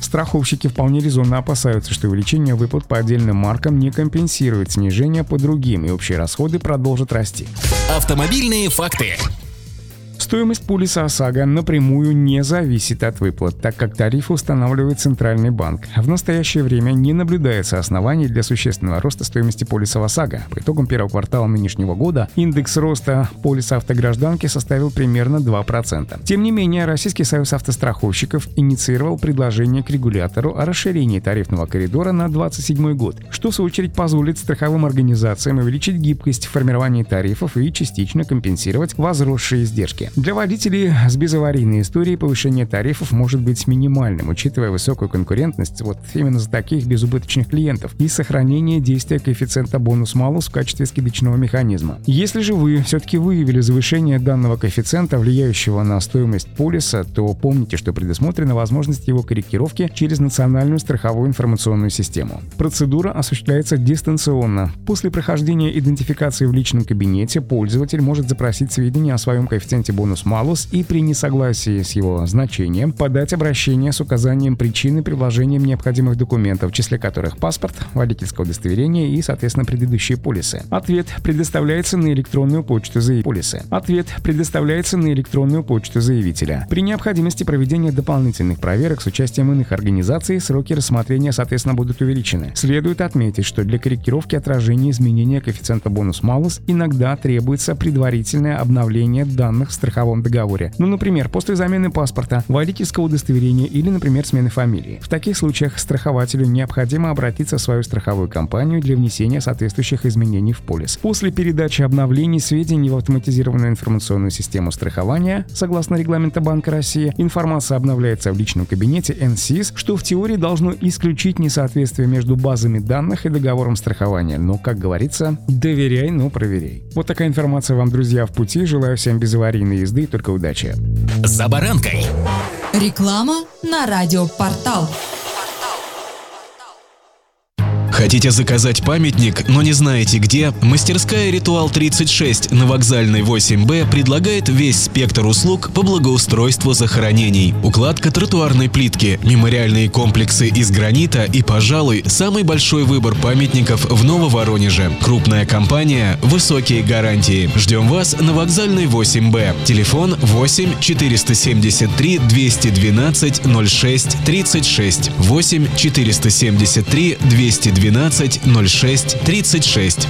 Страховщики вполне резонно опасаются, что увеличение выплат по отдельным маркам не компенсирует снижение по другим, и общие расходы продолжат расти. Автомобильные факты. Стоимость полиса ОСАГО напрямую не зависит от выплат, так как тарифы устанавливает Центральный банк. В настоящее время не наблюдается оснований для существенного роста стоимости полиса ОСАГО. По итогам первого квартала нынешнего года индекс роста полиса автогражданки составил примерно 2%. Тем не менее, Российский союз автостраховщиков инициировал предложение к регулятору о расширении тарифного коридора на 2027 год, что в свою очередь позволит страховым организациям увеличить гибкость в формировании тарифов и частично компенсировать возросшие издержки. Для водителей с безаварийной историей повышение тарифов может быть минимальным, учитывая высокую конкурентность именно за таких безубыточных клиентов и сохранение действия коэффициента бонус-малус в качестве скидочного механизма. Если же вы все-таки выявили завышение данного коэффициента, влияющего на стоимость полиса, то помните, что предусмотрена возможность его корректировки через национальную страховую информационную систему. Процедура осуществляется дистанционно. После прохождения идентификации в личном кабинете пользователь может запросить сведения о своем коэффициенте бонус-малус и при несогласии с его значением подать обращение с указанием причины при вложением необходимых документов, в числе которых паспорт, водительское удостоверение и, соответственно, предыдущие полисы. Ответ предоставляется на электронную почту заявителя. При необходимости проведения дополнительных проверок с участием иных организаций сроки рассмотрения, соответственно, будут увеличены. Следует отметить, что для корректировки отражения изменения коэффициента бонус-малус иногда требуется предварительное обновление данных в страховом договоре. Например, после замены паспорта, водительского удостоверения или, например, смены фамилии. В таких случаях страхователю необходимо обратиться в свою страховую компанию для внесения соответствующих изменений в полис. После передачи обновлений сведений в автоматизированную информационную систему страхования, согласно регламенту Банка России, информация обновляется в личном кабинете НСИС, что в теории должно исключить несоответствие между базами данных и договором страхования. Но, как говорится, доверяй, но проверяй. Вот такая информация вам, друзья, в пути. Желаю всем безаварийной езды и только удачи. За баранкой. Реклама на радиопортал. Хотите заказать памятник, но не знаете где? Мастерская «Ритуал 36» на Вокзальной 8Б предлагает весь спектр услуг по благоустройству захоронений. Укладка тротуарной плитки, мемориальные комплексы из гранита и, пожалуй, самый большой выбор памятников в Нововоронеже. Крупная компания, высокие гарантии. Ждем вас на Вокзальной 8Б. Телефон 8 473 212 06 36. 8 473 212 06 36.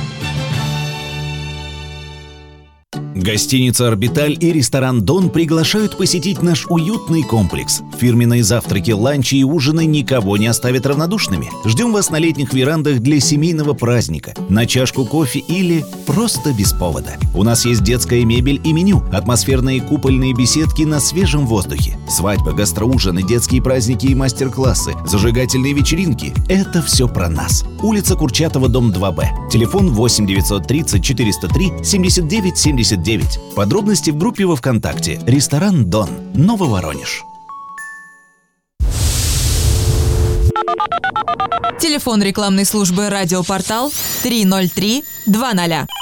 Гостиница «Орбиталь» и ресторан «Дон» приглашают посетить наш уютный комплекс. Фирменные завтраки, ланчи и ужины никого не оставят равнодушными. Ждем вас на летних верандах для семейного праздника, на чашку кофе или просто без повода. У нас есть детская мебель и меню, атмосферные купольные беседки на свежем воздухе, свадьбы, гастроужины, детские праздники и мастер-классы, зажигательные вечеринки – это все про нас. Улица Курчатова, дом 2Б. Телефон 8 930 403 79 79. Подробности в группе во ВКонтакте. Ресторан «Дон», Нововоронеж. Телефон рекламной службы «Радиопортал» 303 20.